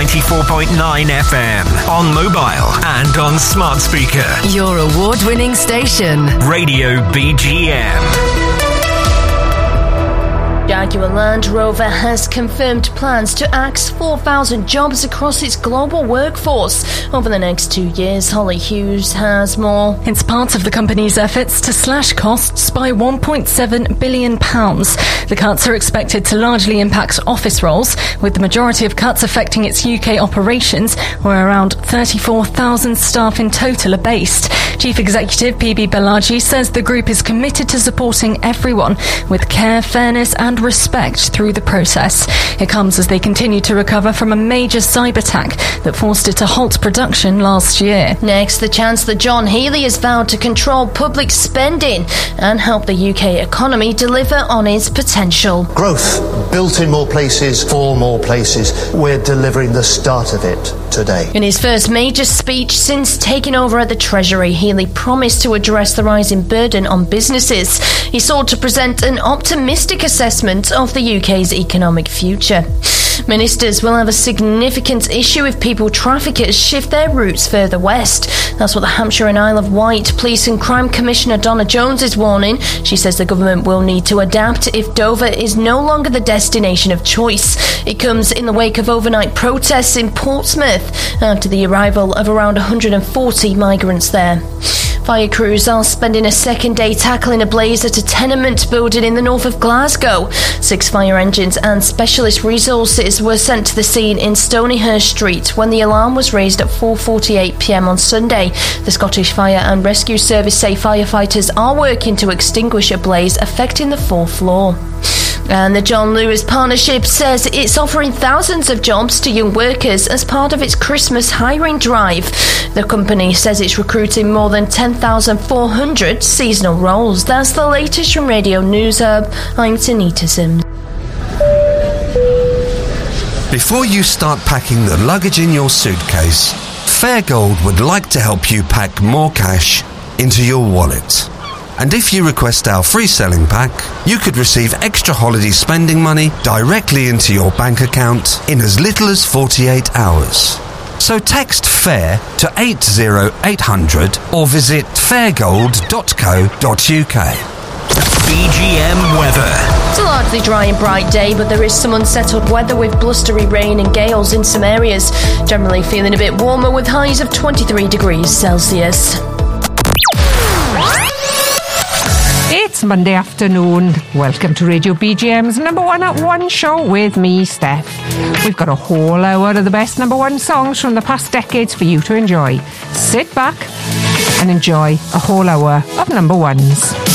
94.9 FM. On mobile and on smart speaker. Your award-winning station. Radio BGM. Jaguar Land Rover has confirmed plans to axe 4,000 jobs across its global workforce over the next 2 years. Holly Hughes has more. It's part of the company's efforts to slash costs by £1.7 billion. The cuts are expected to largely impact office roles, with the majority of cuts affecting its UK operations, where around 34,000 staff in total are based. Chief Executive PB Balaji says the group is committed to supporting everyone with care, fairness and respect through the process. It comes as they continue to recover from a major cyber attack that forced it to halt production last year. Next, the Chancellor John Healey has vowed to control public spending and help the UK economy deliver on its potential. Growth built in more places for more places. We're delivering the start of it today. In his first major speech since taking over at the Treasury, Healey promised to address the rising burden on businesses. He sought to present an optimistic assessment of the UK's economic future. Ministers will have a significant issue if people traffickers shift their routes further west. That's what the Hampshire and Isle of Wight Police and Crime Commissioner Donna Jones is warning. She says the government will need to adapt if Dover is no longer the destination of choice. It comes in the wake of overnight protests in Portsmouth after the arrival of around 140 migrants there. Fire crews are spending a second day tackling a blaze at a tenement building in the north of Glasgow. 6 fire engines and specialist resources were sent to the scene in Stonyhurst Street when the alarm was raised at 4:48 p.m. on Sunday. The Scottish Fire and Rescue Service say firefighters are working to extinguish a blaze affecting the 4th floor. And the John Lewis Partnership says it's offering thousands of jobs to young workers as part of its Christmas hiring drive. The company says it's recruiting more than 10,400 seasonal roles. That's the latest from Radio News Hub. I'm Tanita Sims. Before you start packing the luggage in your suitcase, Fairgold would like to help you pack more cash into your wallet. And if you request our free selling pack, you could receive extra holiday spending money directly into your bank account in as little as 48 hours. So text FAIR to 80800 or visit fairgold.co.uk. BGM weather. It's a largely dry and bright day, but there is some unsettled weather with blustery rain and gales in some areas. Generally feeling a bit warmer with highs of 23 degrees Celsius. It's Monday afternoon. Welcome to Radio BGM's number 1 at 1 show with me, Steph. We've got a whole hour of the best number 1 songs from the past decades for you to enjoy. Sit back and enjoy a whole hour of number 1s.